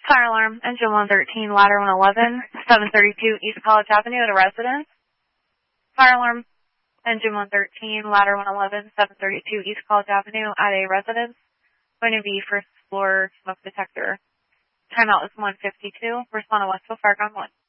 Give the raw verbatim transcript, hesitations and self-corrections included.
Fire alarm, engine one thirteen, ladder one eleven, seven thirty-two East College Avenue at a residence. Fire alarm, engine one thirteen, ladder one eleven, seven thirty-two East College Avenue at a residence. Going to be first floor smoke detector. Timeout is one fifty-two. Respond to Westville Fire Ground one.